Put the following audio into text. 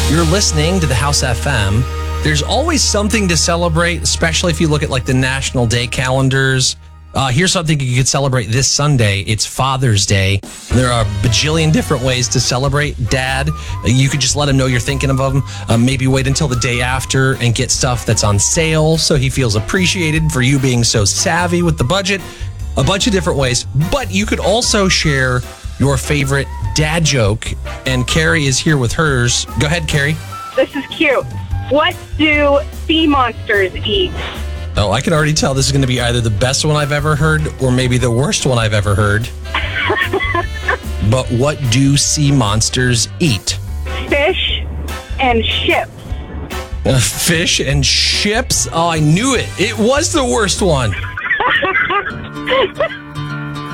You're listening to the House FM. There's always something to celebrate, especially if you look at like the National Day calendars. Here's something you could celebrate this Sunday. It's Father's Day. There are a bajillion different ways to celebrate Dad. You could just let him know you're thinking of him. Maybe wait until the day after and get stuff that's on sale so he feels appreciated for you being so savvy with the budget. A bunch of different ways. But you could also share your favorite dad joke. And Carrie is here with hers. Go ahead, Carrie. This is cute. What do sea monsters eat? Oh, I can already tell this is going to be either the best one I've ever heard or maybe the worst one I've ever heard. But what do sea monsters eat? Fish and ships. Fish and ships? Oh, I knew it. It was the worst one.